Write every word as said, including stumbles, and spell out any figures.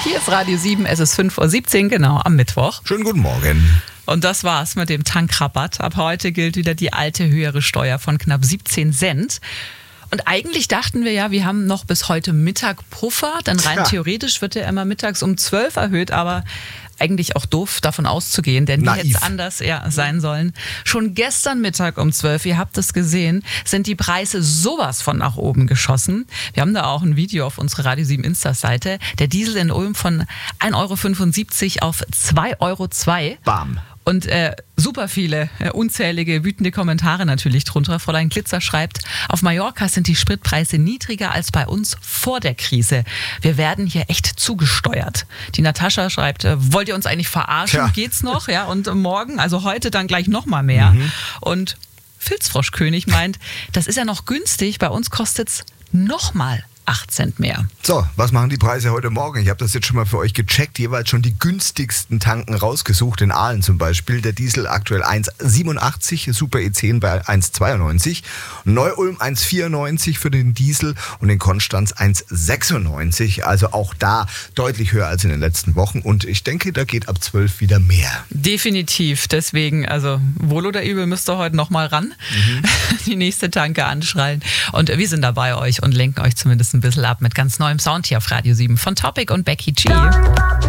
Hier ist Radio sieben, es ist fünf Uhr siebzehn, genau, am Mittwoch. Schönen guten Morgen. Und das war's mit dem Tankrabatt. Ab heute gilt wieder die alte höhere Steuer von knapp siebzehn Cent. Und eigentlich dachten wir ja, wir haben noch bis heute Mittag Puffer, denn rein Tja. theoretisch wird der immer mittags um zwölf erhöht, aber eigentlich auch doof davon auszugehen, denn wie hätte es anders ja, sein sollen. Schon gestern Mittag um zwölf, ihr habt es gesehen, sind die Preise sowas von nach oben geschossen. Wir haben da auch ein Video auf unserer Radio sieben Insta-Seite. Der Diesel in Ulm von ein Euro fünfundsiebzig auf zwei Euro zwei. Bam. Und äh, super viele, äh, unzählige, wütende Kommentare natürlich drunter. Fräulein Glitzer schreibt, auf Mallorca sind die Spritpreise niedriger als bei uns vor der Krise. Wir werden hier echt zugesteuert. Die Natascha schreibt, äh, wollt ihr uns eigentlich verarschen? Tja. Geht's noch? Ja, und äh, morgen, also heute dann gleich nochmal mehr. Mhm. Und Filzfroschkönig meint, das ist ja noch günstig, bei uns kostet's nochmal acht Cent mehr. So, was machen die Preise heute Morgen? Ich habe das jetzt schon mal für euch gecheckt, jeweils schon die günstigsten Tanken rausgesucht, in Aalen zum Beispiel. Der Diesel aktuell eins Komma siebenundachtzig, Super E zehn bei eins Komma zweiundneunzig, Neu-Ulm eins Komma vierundneunzig für den Diesel und in Konstanz eins Komma sechsundneunzig. Also auch da deutlich höher als in den letzten Wochen und ich denke, da geht ab zwölf wieder mehr. Definitiv, deswegen, also wohl oder übel müsst ihr heute nochmal ran, mhm. die nächste Tanke anschrallen und wir sind da bei euch und lenken euch zumindest ein bisschen ab mit ganz neuem Sound hier auf Radio sieben von Topic und Becky G.